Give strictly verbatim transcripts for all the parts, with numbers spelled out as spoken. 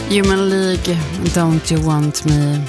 Human League, Don't You Want Me.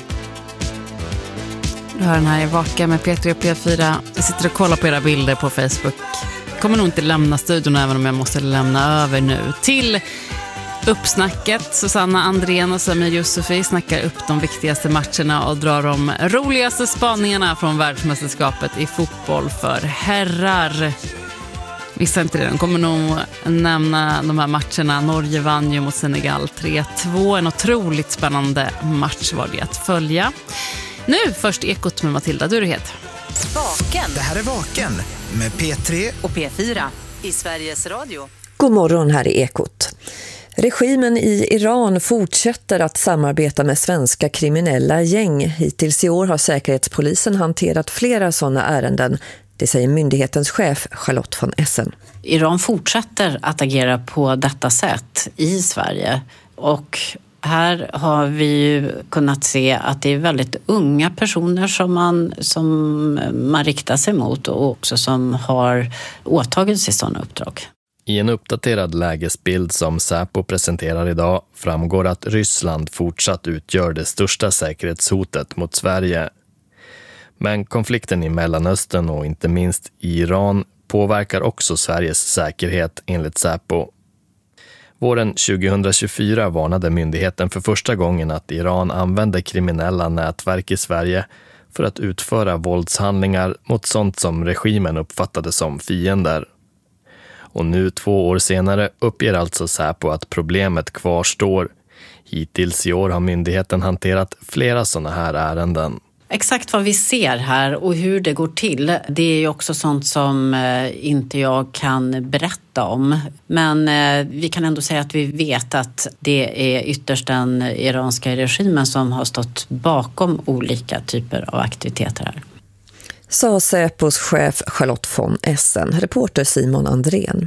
Du hör den här i Vaka med P tre och P fyra. Jag sitter och kollar på era bilder på Facebook. Jag kommer nog inte lämna studion även om jag måste lämna över nu. Till uppsnacket. Susanna Andrén och Samir Yusufi snackar upp de viktigaste matcherna och drar de roligaste spaningarna från världsmästerskapet i fotboll för herrar. Missa inte det, de kommer nog nämna de här matcherna. Norge vann ju mot Senegal tre två. En otroligt spännande match var det att följa. Nu först Ekot med Matilda Durhet. Vaken. Det här är Vaken med P tre och P fyra i Sveriges Radio. God morgon, här är Ekot. Regimen i Iran fortsätter att samarbeta med svenska kriminella gäng. Hittills i år har Säkerhetspolisen hanterat flera sådana ärenden. Det säger myndighetens chef Charlotte von Essen. Iran fortsätter att agera på detta sätt i Sverige, och här har vi ju kunnat se att det är väldigt unga personer som man, som man riktar sig mot och också som har åtagit sig sådana uppdrag. I en uppdaterad lägesbild som Säpo presenterar idag framgår att Ryssland fortsatt utgör det största säkerhetshotet mot Sverige. Men konflikten i Mellanöstern och inte minst i Iran påverkar också Sveriges säkerhet enligt Säpo. Våren tjugohundratjugofyra varnade myndigheten för första gången att Iran använder kriminella nätverk i Sverige för att utföra våldshandlingar mot sånt som regimen uppfattade som fiender. Och nu två år senare uppger alltså Säpo att problemet kvarstår. Hittills i år har myndigheten hanterat flera sådana här ärenden. Exakt vad vi ser här och hur det går till, det är ju också sånt som inte jag kan berätta om. Men vi kan ändå säga att vi vet att det är ytterst den iranska regimen som har stått bakom olika typer av aktiviteter här. Sa Säpos chef Charlotte von Essen, reporter Simon Andrén.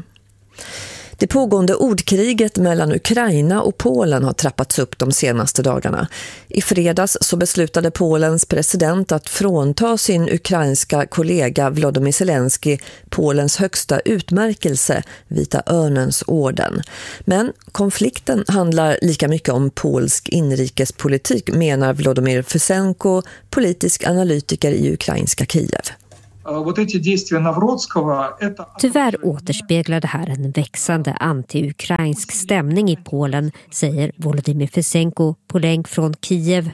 Det pågående ordkriget mellan Ukraina och Polen har trappats upp de senaste dagarna. I fredags så beslutade Polens president att frånta sin ukrainska kollega Volodymyr Zelensky Polens högsta utmärkelse, Vita örnens orden. Men konflikten handlar lika mycket om polsk inrikespolitik, menar Volodymyr Fesenko, politisk analytiker i ukrainska Kiev. Tyvärr återspeglar det här en växande anti-ukrainsk stämning i Polen, säger Volodymyr Fesenko på länk från Kiev.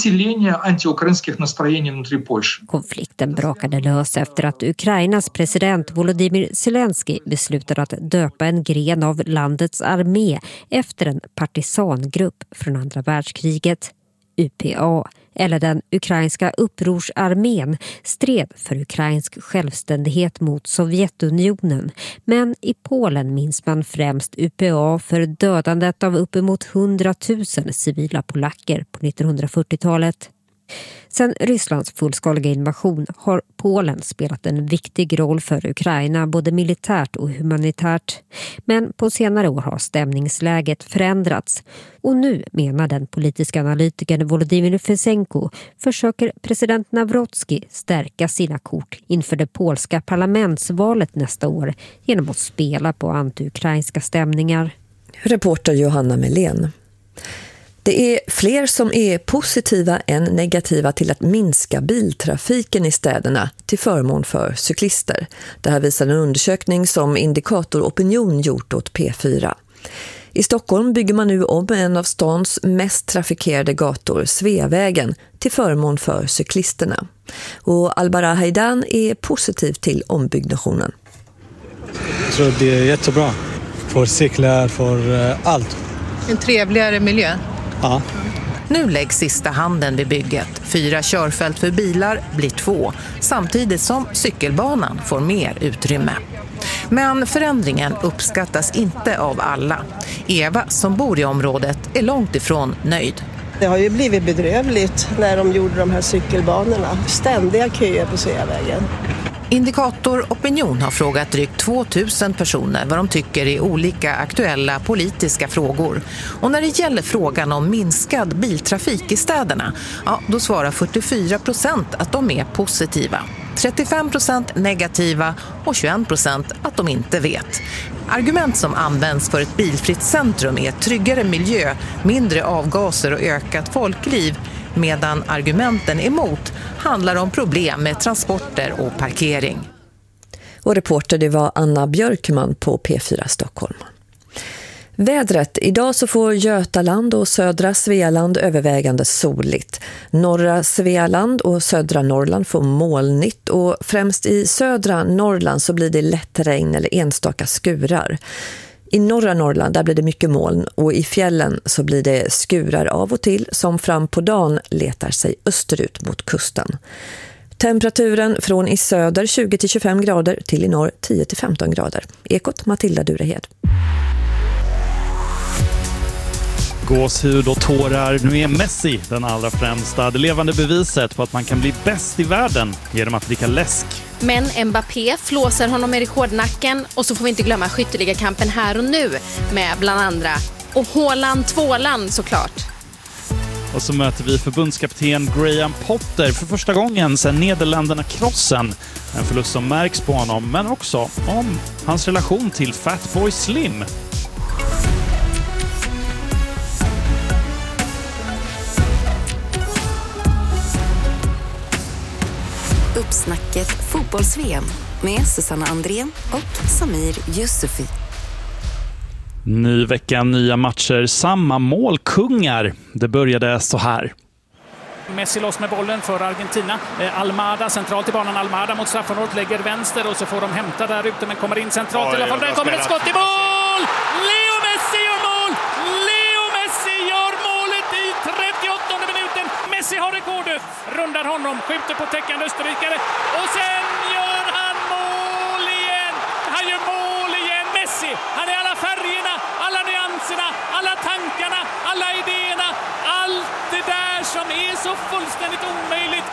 Konflikten brakade lös efter att Ukrainas president Volodymyr Zelensky beslutade att döpa en gren av landets armé efter en partisangrupp från andra världskriget. U P A, eller den ukrainska upprorsarmén, stred för ukrainsk självständighet mot Sovjetunionen. Men i Polen minns man främst U P A för dödandet av uppemot hundratusen civila polacker på nittonhundrafyrtiotalet. Sedan Rysslands fullskaliga invasion har Polen spelat en viktig roll för Ukraina, både militärt och humanitärt. Men på senare år har stämningsläget förändrats. Och nu, menar den politiska analytikern Volodymyr Fesenko, försöker president Nawrocki stärka sina kort inför det polska parlamentsvalet nästa år genom att spela på anti-ukrainska stämningar. Reporter Johanna Melén. Det är fler som är positiva än negativa till att minska biltrafiken i städerna till förmån för cyklister. Det här visar en undersökning som Indikator Opinion gjort åt P fyra. I Stockholm bygger man nu om en av stans mest trafikerade gator, Sveavägen, till förmån för cyklisterna. Och Albara Haidan är positiv till ombyggnationen. Jag tror det är jättebra för cyklar, för allt. En trevligare miljö. Ja. Nu läggs sista handen vid bygget. Fyra körfält för bilar blir två, samtidigt som cykelbanan får mer utrymme. Men förändringen uppskattas inte av alla. Eva, som bor i området, är långt ifrån nöjd. Det har ju blivit bedrövligt när de gjorde de här cykelbanorna. Ständiga köer på Sveavägen. Indikator Opinion har frågat drygt tvåtusen personer vad de tycker i olika aktuella politiska frågor. Och när det gäller frågan om minskad biltrafik i städerna, ja, då svarar fyrtiofyra procent att de är positiva. trettiofem procent negativa och tjugoen procent att de inte vet. Argument som används för ett bilfritt centrum är tryggare miljö, mindre avgaser och ökat folkliv, medan argumenten emot handlar om problem med transporter och parkering. Och reporter det var Anna Björkman på P fyra Stockholm. Vädret. Idag så får Götaland och södra Svealand övervägande soligt. Norra Svealand och södra Norrland får molnigt och främst i södra Norrland så blir det lätt regn eller enstaka skurar. I norra Norrland där blir det mycket moln och i fjällen så blir det skurar av och till som fram på dagen letar sig österut mot kusten. Temperaturen från i söder tjugo till tjugofem grader till i norr tio till femton grader. Ekot Matilda Durehed. Gåshud och tårar. Nu är Messi den allra främsta. Det levande beviset på att man kan bli bäst i världen genom att dricka läsk. Men Mbappé flåsar honom i rekordnacken och så får vi inte glömma skytteligakampen här och nu med bland andra. Och Haaland Tvåland såklart. Och så möter vi förbundskapten Graham Potter för första gången sedan Nederländerna-krossen. En förlust som märks på honom, men också om hans relation till Fatboy Slim. Uppsnacket fotbolls-V M med Susanna Andrén och Samir Yusufi. Ny vecka, nya matcher, samma målkungar. Det började så här. Messi loss med bollen för Argentina. Almada centralt i banan. Almada mot straffområdet lägger vänster och så får de hämta där ute men kommer in centralt. Oj, i alla fall. Där kommer ett skott i mål! Leo Messi gör mål! Leo Messi gör målet i trettioåttonde minuten. Messi har rekordet. Rundar honom, skjuter på täckande österrikare och sen gör han mål igen! Han gör mål igen! Messi, han är alla färgerna, alla nyanserna, alla tankarna, alla idéerna. Allt det där som är så fullständigt omöjligt.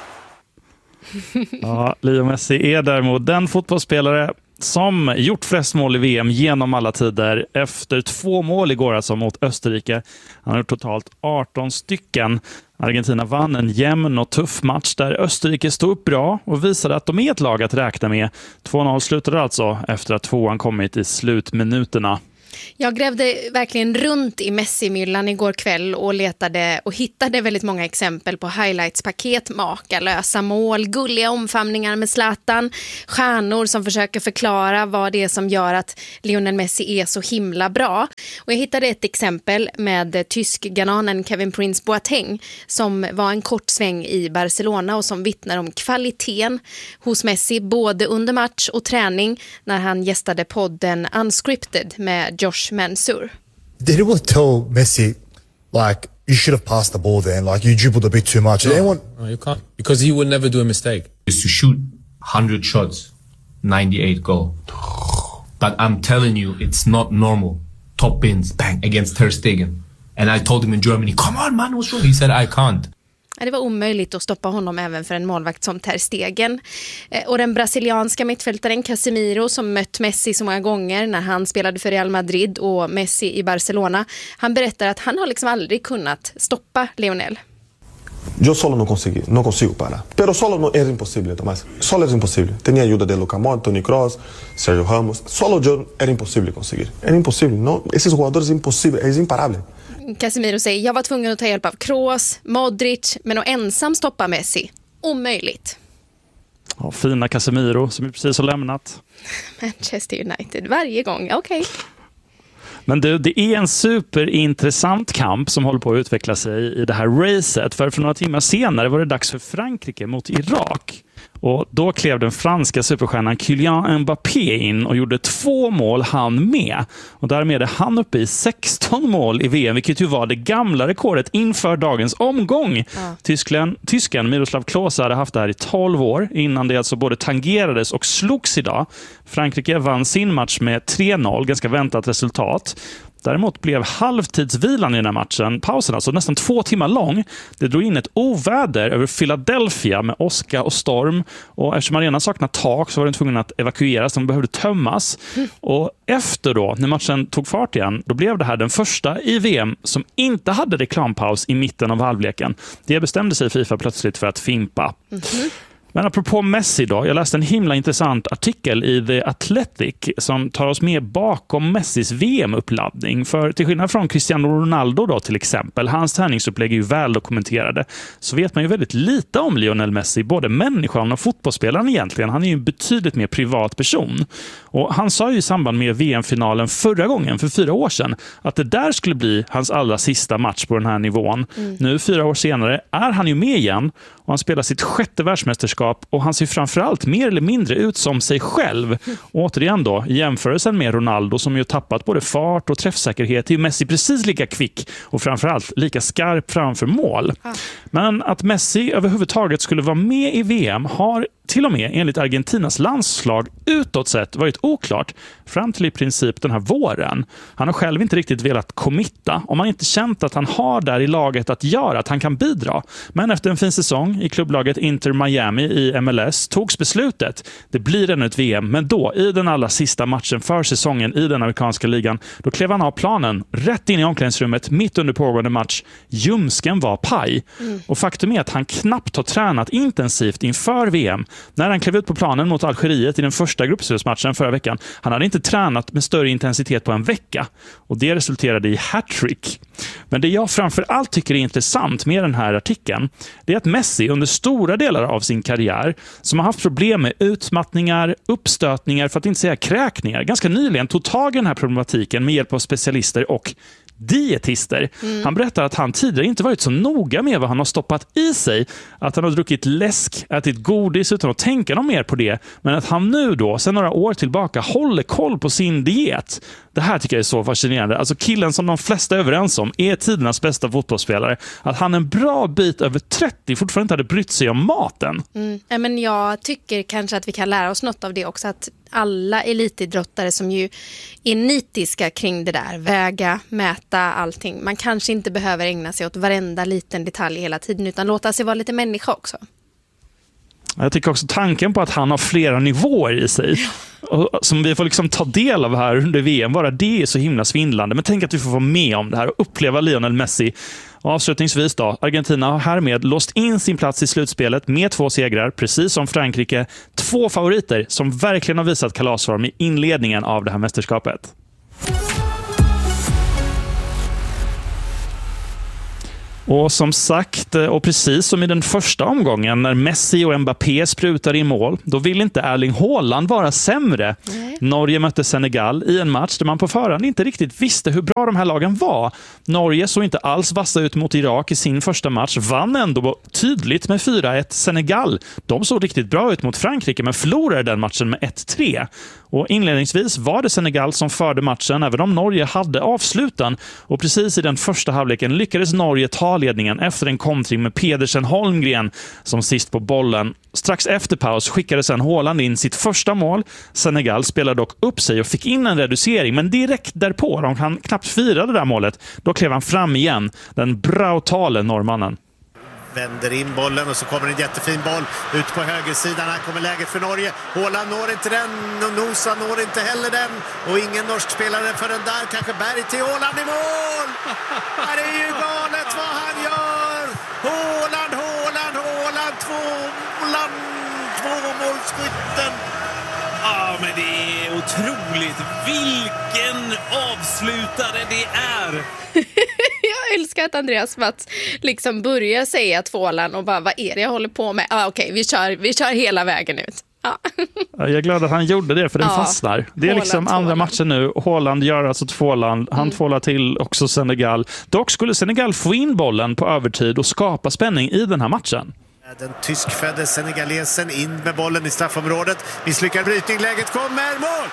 Ja, Leo Messi är däremot den fotbollsspelare som gjort flest mål i V M genom alla tider efter två mål igår alltså mot Österrike. Han har gjort totalt arton stycken. Argentina vann en jämn och tuff match där Österrike stod upp bra och visade att de är ett lag att räkna med. två noll slutade alltså efter att tvåan kommit i slutminuterna. Jag grävde verkligen runt i Messi-myllan igår kväll och letade och hittade väldigt många exempel på highlights-paket, makalösa mål, gulliga omfamningar med Zlatan, stjärnor som försöker förklara vad det är som gör att Lionel Messi är så himla bra. Och jag hittade ett exempel med tysk-ghananen Kevin Prince Boateng som var en kort sväng i Barcelona och som vittnar om kvaliteten hos Messi både under match och träning när han gästade podden Unscripted med Josh Mansour. Did anyone tell Messi, like, you should have passed the ball there, like, you dribbled a bit too much? No, anyone... no, you can't. Because he would never do a mistake. Is to shoot one hundred shots, ninety-eight go. But I'm telling you, it's not normal. Top bins, bang, against Ter Stegen. And I told him in Germany, come on man, what's wrong? He said, I can't. Det var omöjligt att stoppa honom även för en målvakt som Ter Stegen. Och den brasilianska mittfältaren Casemiro som mött Messi så många gånger när han spelade för Real Madrid och Messi i Barcelona. Han berättar att han har liksom aldrig kunnat stoppa Lionel. Yo solo no consegui, no consigo parar. Pero solo no era imposible, Tomás. Solo era imposible. Tenía ayuda de Luka Modric, Toni Kroos, Sergio Ramos. Solo yo era imposible conseguir. Era imposible, no. Esos jugadores es imposible, es imparable. Casemiro säger, jag var tvungen att ta hjälp av Kroos, Modric, men att ensam stoppa Messi, omöjligt. Ja, fina Casemiro som precis har lämnat Manchester United varje gång, okej. Okay. Men det, det är en superintressant kamp som håller på att utveckla sig i det här racet. För för några timmar senare var det dags för Frankrike mot Irak. Och då klev den franska superstjärnan Kylian Mbappé in och gjorde två mål han med. Och därmed är han uppe i sexton mål i V M, vilket ju var det gamla rekordet inför dagens omgång. Ja. Tyskland, tysken Miroslav Klose hade haft det här i tolv år innan det alltså både tangerades och slogs idag. Frankrike vann sin match med tre noll, ganska väntat resultat. Däremot blev halvtidsvilan i den här matchen, pausen alltså nästan två timmar lång. Det drog in ett oväder över Philadelphia med åska och storm. Och eftersom arenan saknar tak så var den tvungen att evakueras. De behövde tömmas. Mm. Och efter då, när matchen tog fart igen, då blev det här den första i V M som inte hade reklampaus i mitten av halvleken. Det bestämde sig FIFA plötsligt för att fimpa. Mm-hmm. Men apropå Messi då, jag läste en himla intressant artikel i The Athletic som tar oss med bakom Messis V M-uppladdning. För till skillnad från Cristiano Ronaldo då till exempel, hans träningsupplägg är ju väl dokumenterade, så vet man ju väldigt lite om Lionel Messi, både människan och fotbollsspelaren egentligen. Han är ju en betydligt mer privat person. Och han sa ju i samband med V M-finalen förra gången, för fyra år sedan, att det där skulle bli hans allra sista match på den här nivån. Mm. Nu, fyra år senare, är han ju med igen och han spelar sitt sjätte världsmästerskap och han ser framförallt mer eller mindre ut som sig själv. Och återigen då, i jämförelsen med Ronaldo som ju tappat både fart och träffsäkerhet, är ju Messi precis lika kvick och framförallt lika skarp framför mål. Ah. Men att Messi överhuvudtaget skulle vara med i V M har till och med enligt Argentinas landslag utåt sett varit oklart fram till i princip den här våren. Han har själv inte riktigt velat committa och man har inte känt att han har där i laget att göra, att han kan bidra. Men efter en fin säsong i klubblaget Inter Miami i M L S togs beslutet. Det blir ännu ett V M, men då i den allra sista matchen för säsongen i den amerikanska ligan, då klev han av planen rätt in i omklädningsrummet mitt under pågående match. Ljumsken var paj. Mm. Och faktum är att han knappt har tränat intensivt inför V M. När han klev ut på planen mot Algeriet i den första gruppspelsmatchen förra veckan, han hade inte tränat med större intensitet på en vecka. Och det resulterade i hattrick. Men det jag framför allt tycker är intressant med den här artikeln, det är att Messi under stora delar av sin karriär, som har haft problem med utmattningar, uppstötningar, för att inte säga kräkningar, ganska nyligen tog tag i den här problematiken med hjälp av specialister och dietister. Mm. Han berättar att han tidigare inte varit så noga med vad han har stoppat i sig, att han har druckit läsk, ätit godis utan att tänka något mer på det, men att han nu då, sedan några år tillbaka, håller koll på sin diet. Det här tycker jag är så fascinerande. Alltså killen som de flesta är överens om är tidernas bästa fotbollsspelare, att han en bra bit över trettio fortfarande inte hade brytt sig om maten. Mm. Ja, men jag tycker kanske att vi kan lära oss något av det också, att alla elitidrottare som ju är nitiska kring det där, väga, mäta allting. Man kanske inte behöver ägna sig åt varenda liten detalj hela tiden, utan låta sig vara lite människa också. Jag tycker också tanken på att han har flera nivåer i sig som vi får liksom ta del av här under V M, bara det är så himla svindlande. Men tänk att vi får vara med om det här och uppleva Lionel Messi. Och avslutningsvis då, Argentina har härmed låst in sin plats i slutspelet med två segrar, precis som Frankrike. Två favoriter som verkligen har visat kalasform i inledningen av det här mästerskapet. Och som sagt, och precis som i den första omgången när Messi och Mbappé sprutade i mål, då vill inte Erling Haaland vara sämre. Nej. Norge mötte Senegal i en match där man på förhand inte riktigt visste hur bra de här lagen var. Norge såg inte alls vassa ut mot Irak i sin första match, vann ändå tydligt med fyra ett. Senegal, de såg riktigt bra ut mot Frankrike men förlorade den matchen med ett tre. Och inledningsvis var det Senegal som förde matchen, även om Norge hade avslutan. Och precis i den första halvleken lyckades Norge ta ledningen efter en kontring med Pedersen Holmgren som sist på bollen. Strax efter paus skickade sedan Haaland in sitt första mål. Senegal spelade dock upp sig och fick in en reducering, men direkt därpå, de kan knappt fira det där målet, då klev han fram igen, den brutale norrmannen. Vänder in bollen och så kommer en jättefin boll ut på högersidan. Här kommer läget för Norge. Haaland når inte den och Nosa når inte heller den. Och ingen norsk spelare för den där. Kanske Berg till Haaland i mål! Det är ju galet vad han gör! Haaland, Haaland, Haaland, två Haaland, två målskytten. Ja, men det är otroligt. Vilken avslutare det är! Jag älskar att Andreas Mats liksom börjar säga tvålan och bara, vad är det jag håller på med? Ah, Okej, okay, vi, kör, vi kör hela vägen ut. Ah. Jag är glad att han gjorde det, för den ja, fastnar. Det är Haaland, liksom andra tvålan. Matchen nu. Haaland gör alltså tvålan. Han mm. tvålar till också Senegal. Dock skulle Senegal få in bollen på övertid och skapa spänning i den här matchen. Den tyskfödde senegalesen in med bollen i straffområdet. Misslyckad brytning, läget kommer, mål!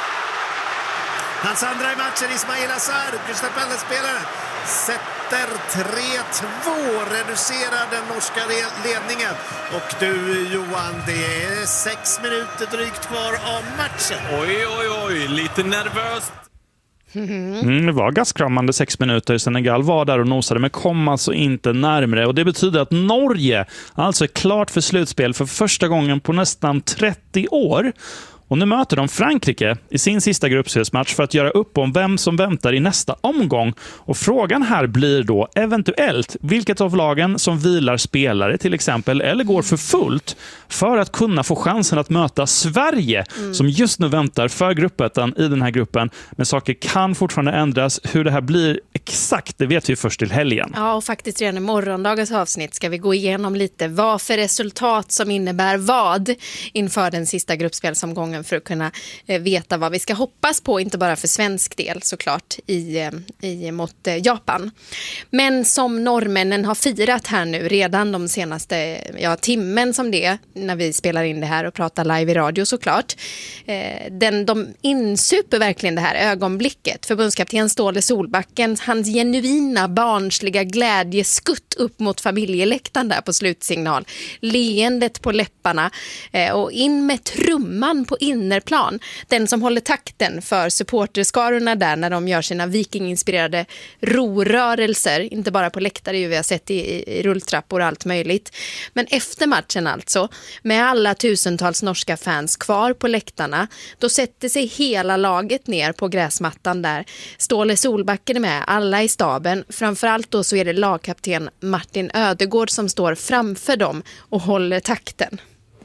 Hans andra i matchen, Ismail Assar, Crystal Palace-spelaren, sätter tre två, reducerar den norska ledningen. Och du Johan, det är sex minuter drygt kvar av matchen. Oj, oj, oj, lite nervöst. Mm, det var gaskramande sex minuter. Senegal var där och nosade men kom alltså inte närmare. Och det betyder att Norge alltså är klart för slutspel för första gången på nästan trettio år. Och nu möter de Frankrike i sin sista gruppspelsmatch för att göra upp om vem som väntar i nästa omgång. Och frågan här blir då eventuellt vilket av lagen som vilar spelare till exempel eller går för fullt för att kunna få chansen att möta Sverige mm. som just nu väntar för gruppettan i den här gruppen. Men saker kan fortfarande ändras. Hur det här blir exakt, det vet vi först till helgen. Ja, och faktiskt redan i morgondagens avsnitt ska vi gå igenom lite vad för resultat som innebär vad inför den sista gruppspelsomgången för att kunna eh, veta vad vi ska hoppas på, inte bara för svensk del såklart i, eh, i mot eh, Japan. Men som norrmännen har firat här nu redan de senaste ja, timmen som det när vi spelar in det här och pratar live i radio såklart. Eh, den, de insuper verkligen det här ögonblicket. Förbundskapten Ståle Solbacken, hans genuina barnsliga glädjeskutt upp mot familjeläktaren där på slutsignal. Leendet på läpparna eh, och in med trumman på innerplan. Den som håller takten för supporterskarorna där när de gör sina vikinginspirerade rorörelser. Inte bara på läktare, vi har sett i, i, i rulltrappor och allt möjligt. Men efter matchen alltså, med alla tusentals norska fans kvar på läktarna, då sätter sig hela laget ner på gräsmattan där. Ståle Solbacken är med, alla i staben. Framförallt då så är det lagkapten Martin Ödegård som står framför dem och håller takten.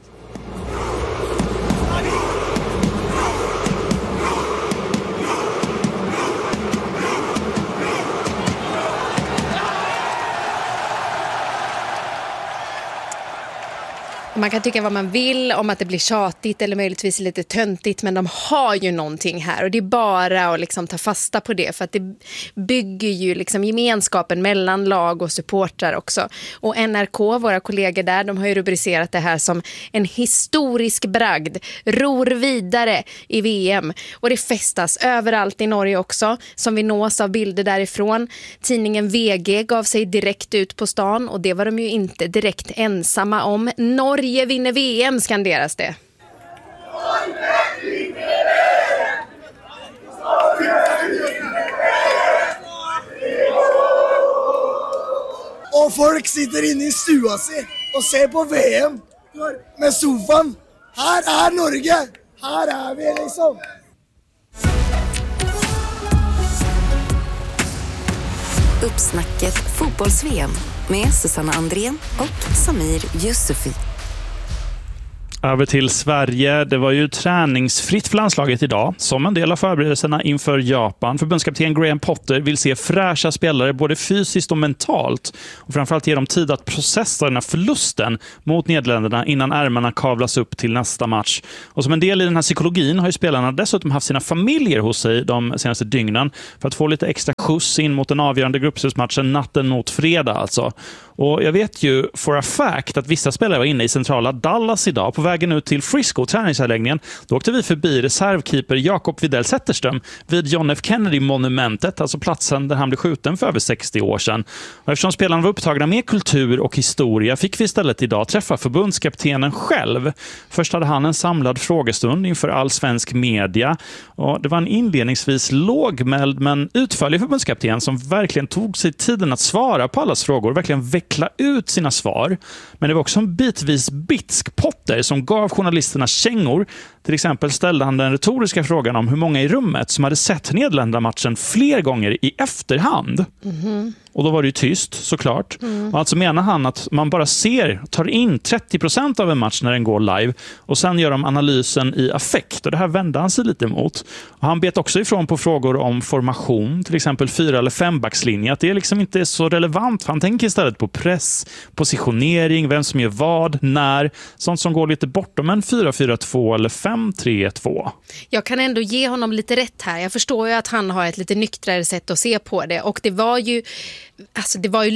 Man kan tycka vad man vill om att det blir tjatigt eller möjligtvis lite töntigt, men de har ju någonting här och det är bara att liksom ta fasta på det för att det bygger ju liksom gemenskapen mellan lag och supportrar också. Och N R K, våra kollegor där, de har ju rubricerat det här som en historisk bragd, ror vidare i V M och det festas överallt i Norge också som vi nås av bilder därifrån. Tidningen V G gav sig direkt ut på stan och det var de ju inte direkt ensamma om. Norge Norge vinner V M, skanderas det. Och folk sitter inne i stua sig och ser på V M med soffan. Här är Norge, här är vi liksom. Uppsnacket fotbolls-V M med Susanna Andrén och Samir Yusufi. Över till Sverige. Det var ju träningsfritt för landslaget idag som en del av förberedelserna inför Japan. Förbundskapten Graham Potter vill se fräscha spelare både fysiskt och mentalt och framförallt ge dem tid att processa den här förlusten mot Nederländerna innan ärmarna kavlas upp till nästa match. Och som en del i den här psykologin har ju spelarna dessutom haft sina familjer hos sig de senaste dygnen för att få lite extra skjuts in mot den avgörande gruppspelsmatchen natten mot fredag alltså. Och jag vet ju for a fact att vissa spelare var inne i centrala Dallas idag på vägen ut till Frisco, träningsanläggningen. Då åkte vi förbi reservkeeper Jakob Widell Zetterström vid John F. Kennedy-monumentet, alltså platsen där han blev skjuten för över sextio år sedan. Och eftersom spelarna var upptagna med kultur och historia fick vi istället idag träffa förbundskaptenen själv. Först hade han en samlad frågestund inför all svensk media. Och det var en inledningsvis lågmäld men utförlig förbundskapten som verkligen tog sig tiden att svara på allas frågor, verkligen veckla ut sina svar. Men det var också en bitvis bitsk Potter som gav journalisterna kängor. Till exempel ställde han den retoriska frågan om hur många i rummet som hade sett Nederländermatchen fler gånger i efterhand. Mm-hmm. Och då var det ju tyst, såklart. Mm. Och alltså menar han att man bara ser, tar in trettio procent av en match när den går live och sen gör de analysen i affekt. Och det här vände han sig lite emot. Och han bet också ifrån på frågor om formation, till exempel fyra- eller fembackslinje, att det liksom inte är så relevant. För han tänker istället på press, positionering, vem som gör vad, när. Sånt som går lite bortom en fyra fyra två eller fem tre två. Jag kan ändå ge honom lite rätt här. Jag förstår ju att han har ett lite nyktrare sätt att se på det. Och det var ju, alltså det var ju lite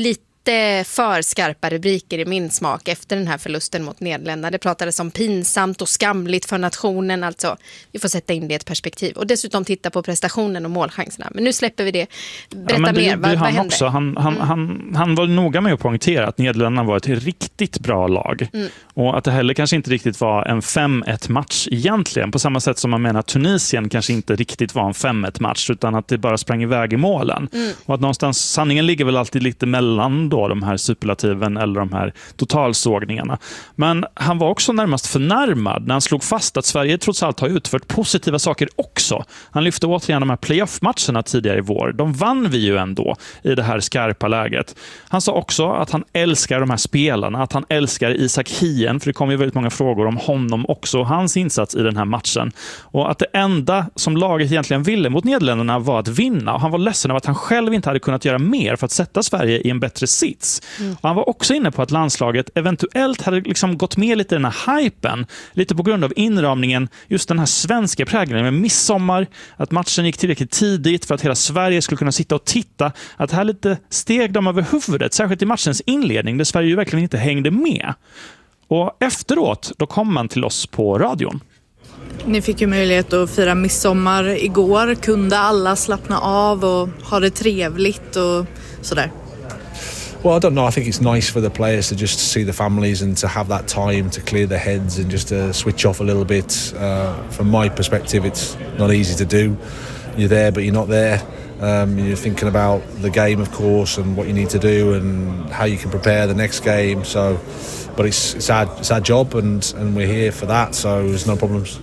lite för skarpa rubriker i min smak efter den här förlusten mot Nederländerna. Det pratades om pinsamt och skamligt för nationen. Alltså, vi får sätta in det i ett perspektiv. Och dessutom titta på prestationen och målchanserna. Men nu släpper vi det. Berätta ja, men det, mer, det, vad, vad han hände? Också. Han, han, mm. han, han var noga med att poängtera att Nederländerna var ett riktigt bra lag. Mm. Och att det heller kanske inte riktigt var en fem ett match egentligen. På samma sätt som man menar att Tunisien kanske inte riktigt var en fem ett match, utan att det bara sprang iväg i målen. Mm. Och att någonstans, sanningen ligger väl alltid lite mellan då de här superlativen eller de här totalsågningarna. Men han var också närmast förnärmad när han slog fast att Sverige trots allt har utfört positiva saker också. Han lyfte återigen de här playoff-matcherna tidigare i vår. De vann vi ju ändå i det här skarpa läget. Han sa också att han älskar de här spelarna, att han älskar Isak Hien, för det kom ju väldigt många frågor om honom också, hans insats i den här matchen. Och att det enda som laget egentligen ville mot Nederländerna var att vinna. Och han var ledsen av att han själv inte hade kunnat göra mer för att sätta Sverige i en bättre sits. Mm. Och han var också inne på att landslaget eventuellt hade liksom gått med lite i den här hypen, lite på grund av inramningen, just den här svenska prägeln med midsommar, att matchen gick tillräckligt tidigt för att hela Sverige skulle kunna sitta och titta, att det här lite steg dem över huvudet, särskilt i matchens inledning där Sverige ju verkligen inte hängde med. Och efteråt, då kom man till oss på radion. Ni fick ju möjlighet att fira midsommar igår. Kunde alla slappna av och ha det trevligt och sådär? Well, I don't know. I think it's nice for the players to just see the families and to have that time to clear their heads and just to switch off a little bit. Uh, from my perspective, it's not easy to do. You're there, but you're not there. Um, you're thinking about the game, of course, and what you need to do and how you can prepare the next game. So, but it's it's our it's our job, and and we're here for that. So there's no problems.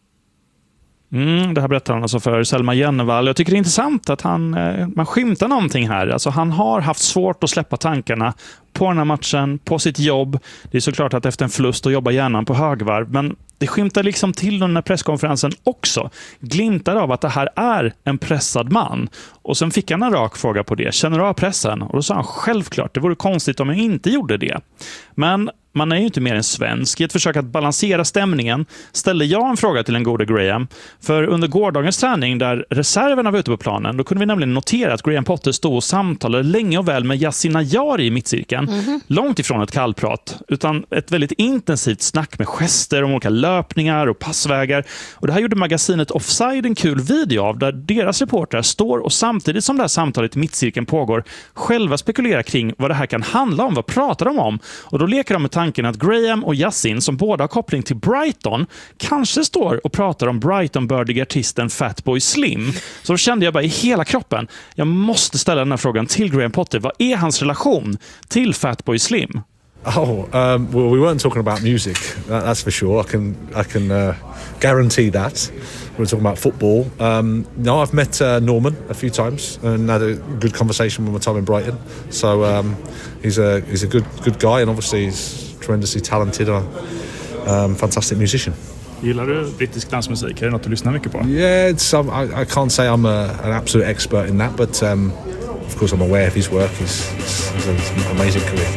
Mm, det här berättar han alltså för Selma Jennevall. Jag tycker det är intressant att han, man skymtar någonting här. Alltså han har haft svårt att släppa tankarna på den här matchen, på sitt jobb. Det är såklart att efter en förlust att jobba hjärnan på högvarv, men det skymtar liksom till den här presskonferensen också. Glimtar av att det här är en pressad man. Och sen fick han en rak fråga på det. Känner du av pressen? Och då sa han självklart, det vore konstigt om jag inte gjorde det. Men man är ju inte mer än svensk. I ett försök att balansera stämningen ställde jag en fråga till en gode Graham. För under gårdagens träning där reserverna var ute på planen, då kunde vi nämligen notera att Graham Potter stod och samtalade länge och väl med Yasin Ayari i mittcirkeln. Mm-hmm. Långt ifrån ett kallprat, utan ett väldigt intensivt snack med gester om olika löpningar och passvägar. Och det här gjorde magasinet Offside en kul video av, där deras reportrar står och samtidigt som det här samtalet i mittcirkeln pågår själva spekulerar kring vad det här kan handla om, vad pratar de om? Och då leker de med tanken att Graham och Yasin, som båda har koppling till Brighton, kanske står och pratar om Brighton-bördiga artisten Fatboy Slim. Så då kände jag bara i hela kroppen, jag måste ställa den här frågan till Graham Potter. Vad är hans relation till Fatboy Slim? Oh, um, well, we weren't talking about music, that, that's for sure. I can, I can uh, guarantee that. We were talking about football. Um, no, I've met uh, Norman a few times and had a good conversation with my time in Brighton. So um, he's a he's a good good guy, and obviously he's tremendously talented and um, fantastic musician. Gillar du brittisk dansmusik? Är det något du lyssnar mycket på? Yeah, it's, um, I, I can't say I'm a, an absolute expert in that, but um, of course I'm aware of his work. He's, he's, he's an amazing career.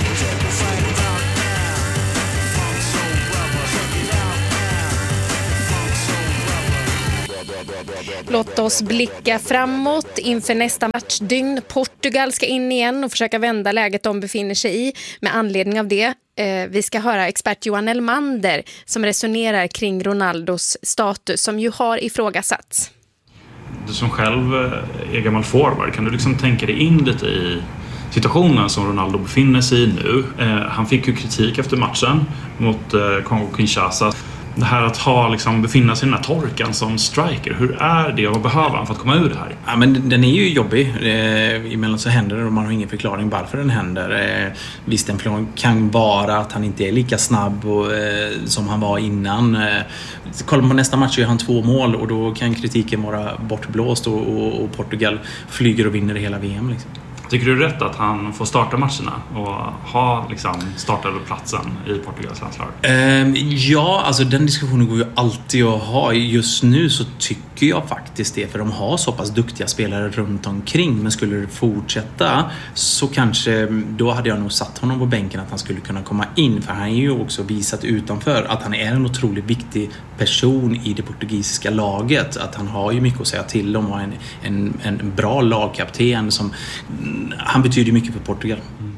Låt oss blicka framåt inför nästa matchdygn. Portugal ska in igen och försöka vända läget de befinner sig i. Med anledning av det, eh, vi ska höra expert Johan Elmander som resonerar kring Ronaldos status som ju har ifrågasatts. Du som själv är gammal forward, kan du liksom tänka dig in lite i situationen som Ronaldo befinner sig i nu? Eh, han fick ju kritik efter matchen mot eh, Kongo-Kinshasa. Det här att ha, liksom, befinna sig i den här torkan som striker, hur är det och vad behöver han för att komma ur det här? Ja, men den är ju jobbig. Eh, emellan så händer det och man har ingen förklaring varför den händer. Eh, visst, en förklaring kan vara att han inte är lika snabb och, eh, som han var innan. Eh, kollar man på nästa match så gör han två mål och då kan kritiken vara bortblåst och, och, och Portugal flyger och vinner hela V M. Liksom. Tycker du rätt att han får starta matcherna och ha liksom, startade platsen i Portugals landslag? Um, ja, alltså den diskussionen går ju alltid att ha. Just nu så tycker jag faktiskt det, för de har så pass duktiga spelare runt omkring. Men skulle det fortsätta så kanske, då hade jag nog satt honom på bänken att han skulle kunna komma in. För han är ju också visat utanför att han är en otroligt viktig person i det portugisiska laget. Att han har ju mycket att säga till om och en, en, en bra lagkapten som... Han betyder mycket för Portugal. Mm.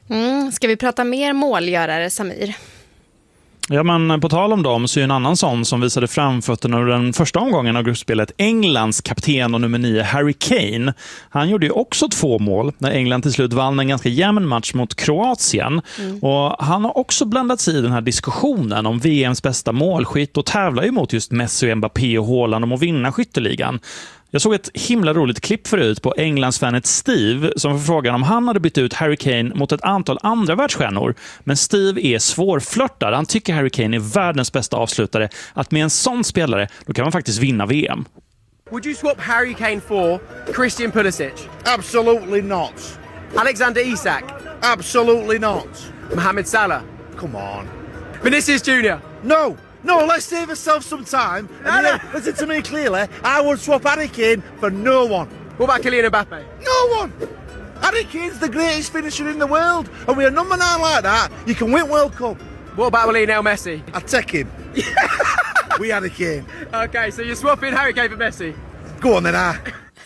Mm, ska vi prata mer målgörare, Samir? Ja, men på tal om dem så är en annan sån som visade framfötterna under den första omgången av gruppspelet Englands kapten och nummer nio Harry Kane. Han gjorde ju också två mål när England till slut vann en ganska jämn match mot Kroatien. Mm. Och han har också blandat sig i den här diskussionen om V M:s bästa målskytt och tävlar ju mot just Messi och Mbappé och Haaland om att vinna skytteligan. Jag såg ett himla roligt klipp förut på Englandsfanet Steve som får frågan om han hade bytt ut Harry Kane mot ett antal andra världsstjärnor. Men Steve är svårflörtad. Han tycker Harry Kane är världens bästa avslutare. Att med en sån spelare, då kan man faktiskt vinna V M. Would you swap Harry Kane for Christian Pulisic? Absolutely not. Alexander Isak? Absolutely not. Mohamed Salah? Come on. Vinicius Junior? No. No, let's save ourselves some time. No, and no. Here, listen to me clearly. I would swap Harry Kane for no one. What about Kylian Mbappe? No one. Harry Kane's the greatest finisher in the world. And with a number nine like that, you can win World Cup. What about Lionel Messi? I'd take him. We Harry Kane. Okay, so you're swapping Harry Kane for Messi? Go on then, I.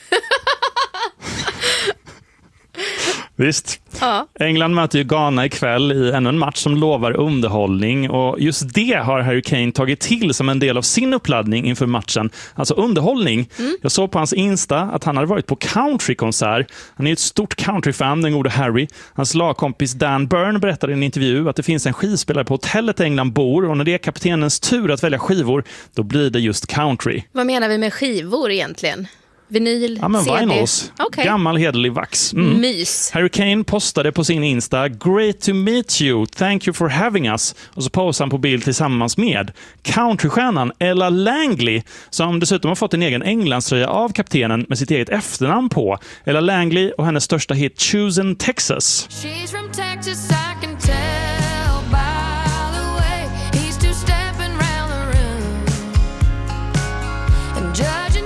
Visst. Ja. England möter ju Ghana ikväll i ännu en match som lovar underhållning och just det har Harry Kane tagit till som en del av sin uppladdning inför matchen. Alltså underhållning. Mm. Jag såg på hans Insta att han hade varit på countrykonsert. Han är ett stort countryfan, den gode Harry. Hans lagkompis Dan Byrne berättade i en intervju att det finns en skivspelare på hotellet England bor och när det är kaptenens tur att välja skivor, då blir det just country. Vad menar vi med skivor egentligen? Vinyl, ja, men C D? Vinyls. Okay. Gammal hederlig vax. Mm. Mys. Harry Kane postade på sin Insta "Great to meet you, thank you for having us" och så posade han på bild tillsammans med countrystjärnan Ella Langley som dessutom har fått en egen Englandströja av kaptenen med sitt eget efternamn på. Ella Langley och hennes största hit Choosing Texas. She's from Texas, I can tell by the way he's two-stepping round the room and judging.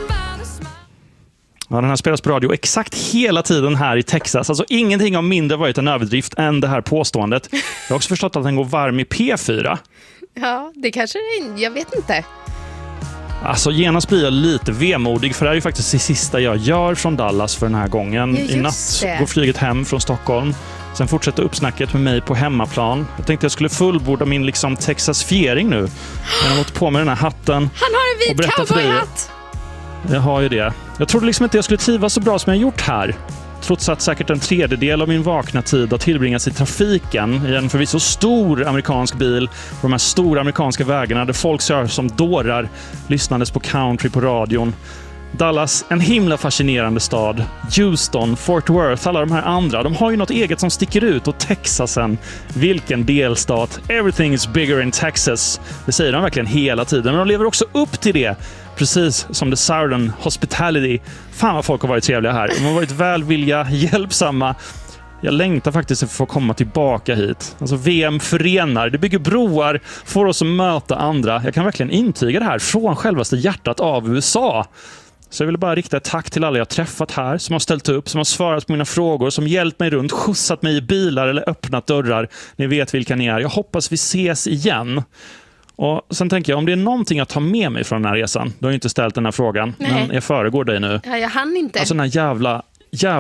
Ja, den här spelas på radio exakt hela tiden här i Texas. Alltså ingenting har mindre varit en överdrift än det här påståendet. Jag har också förstått att den går varm i P fyra. Ja, det kanske är, jag vet inte. Alltså genast blir jag lite vemodig för det är ju faktiskt det sista jag gör från Dallas för den här gången. Ja, I natt det. Går flyget hem från Stockholm. Sen fortsätter uppsnacket med mig på hemmaplan. Jag tänkte jag skulle fullborda min liksom Texas-fiering nu. Jag har låtit på med den här hatten. Han har en vit cowboyhatt! Jag har ju det. Jag trodde liksom inte jag skulle trivas så bra som jag gjort här. Trots att säkert en tredjedel av min vakna tid har tillbringats i trafiken i en förvisso stor amerikansk bil på de här stora amerikanska vägarna där folk kör som dårar lyssnandes på country på radion. Dallas, en himla fascinerande stad. Houston, Fort Worth, alla de här andra. De har ju något eget som sticker ut. Och Texasen, vilken delstat. Everything is bigger in Texas. Det säger de verkligen hela tiden. Men de lever också upp till det. Precis som The Southern Hospitality. Fan vad folk har varit trevliga här. De har varit välvilliga, hjälpsamma. Jag längtar faktiskt för att få komma tillbaka hit. Alltså V M förenar, det bygger broar, får oss att möta andra. Jag kan verkligen intyga det här från självaste hjärtat av U S A. Så jag vill bara rikta ett tack till alla jag träffat här som har ställt upp, som har svarat på mina frågor, som hjälpt mig runt, skjutsat mig i bilar eller öppnat dörrar. Ni vet vilka ni är. Jag hoppas vi ses igen. Och sen tänker jag, om det är någonting att ta med mig från den här resan, du har ju inte ställt den här frågan, Nej. men jag föregår dig nu. Ja, jag hann inte. Alltså den här jävla, jävla